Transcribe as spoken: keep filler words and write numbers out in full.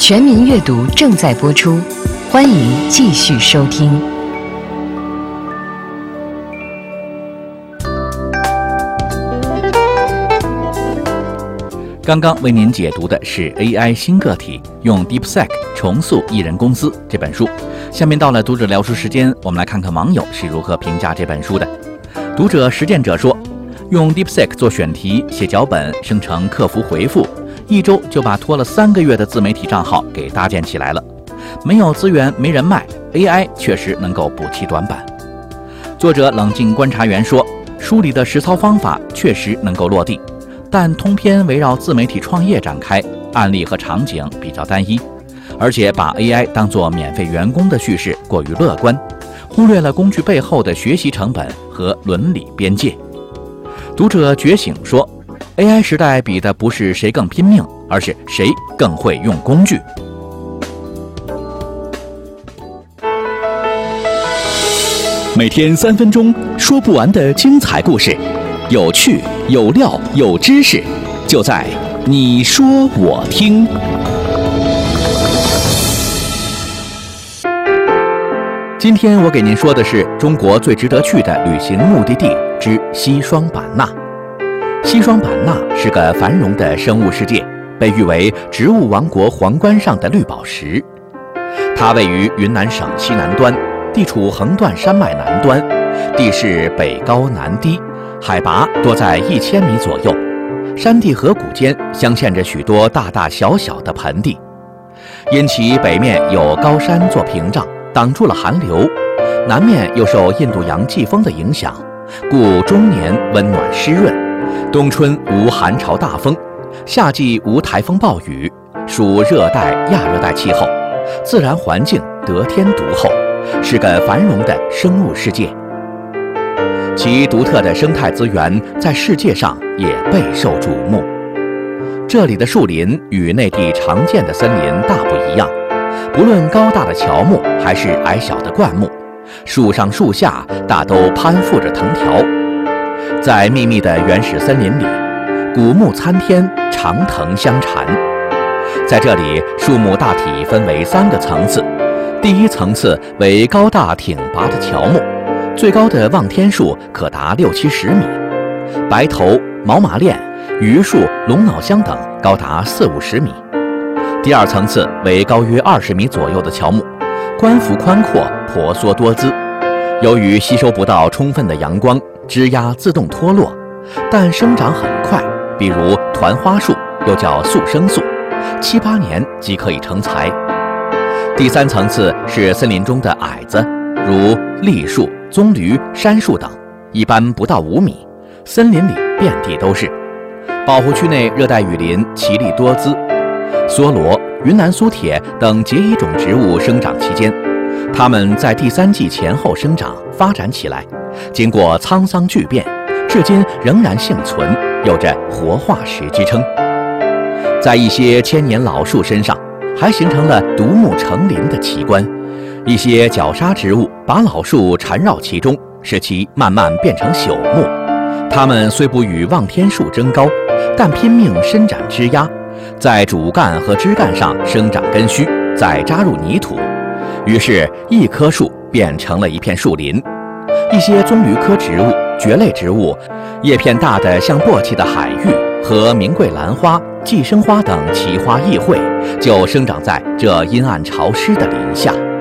全民阅读正在播出，欢迎继续收听。 刚刚为您解读的是 A I 新个体用 DeepSeek 重塑艺人公司这本书。下面到了读者聊书时间，我们来看看网友是如何评价这本书的。读者实践者说，用 DeepSeek 做选题、写脚本、生成客服回复，一周就把拖了三个月的自媒体账号给搭建起来了。没有资源没人脉， A I 确实能够补齐短板。作者冷静观察员说，书里的实操方法确实能够落地，但通篇围绕自媒体创业展开，案例和场景比较单一，而且把 A I 当作免费员工的叙事过于乐观，忽略了工具背后的学习成本和伦理边界。读者觉醒说， A I 时代比的不是谁更拼命，而是谁更会用工具。 每天三分钟，说不完的精彩故事，有趣有料有知识，就在你说我听。 今天我给您说的是中国最值得去的旅行目的地之西双版纳。西双版纳是个繁荣的生物世界，被誉为植物王国皇冠上的绿宝石。它位于云南省西南端，地处横断山脉南端，地势北高南低，海拔多在一千米左右，山地河谷间镶嵌着许多大大小小的盆地。因其北面有高山做屏障，挡住了寒流，南面又受印度洋季风的影响，故终年温暖湿润，冬春无寒潮大风，夏季无台风暴雨，属热带亚热带气候，自然环境得天独厚，是个繁荣的生物世界。其独特的生态资源在世界上也备受瞩目。这里的树林与内地常见的森林大不一样，不论高大的乔木还是矮小的灌木，树上树下大都攀附着藤条。在密密的原始森林里，古木参天，长藤相缠。在这里，树木大体分为三个层次，第一层次为高大挺拔的乔木，最高的望天树可达六七十米，白头、毛马恋、榆树、龙脑香等高达四五十米。第二层次为高约二十米左右的乔木，冠幅宽阔，婆娑多姿。由于吸收不到充分的阳光，枝桠自动脱落，但生长很快，比如团花树，又叫速生树，七八年即可以成材。第三层次是森林中的矮子，如栗树、棕榈、杉树等，一般不到五米，森林里遍地都是。保护区内热带雨林奇丽多姿，梭罗、云南苏铁等结衣种植物生长期间，它们在第三季前后生长发展起来，经过沧桑巨变，至今仍然幸存，有着活化石之称。在一些千年老树身上，还形成了独木成林的奇观，一些绞杀植物把老树缠绕其中，使其慢慢变成朽木。它们虽不与望天树争高，但拼命伸展枝桠，在主干和枝干上生长根须，再扎入泥土，于是一棵树变成了一片树林。一些棕榈科植物、蕨类植物，叶片大的像簸箕的海芋和名贵兰花、寄生花等奇花异卉，就生长在这阴暗潮湿的林下。